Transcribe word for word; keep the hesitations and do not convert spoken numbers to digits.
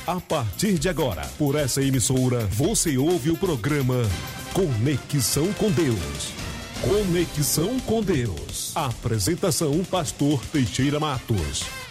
A partir de agora, por essa emissora, você ouve o programa Conexão com Deus. Conexão com Deus. Apresentação, Pastor Teixeira Matos.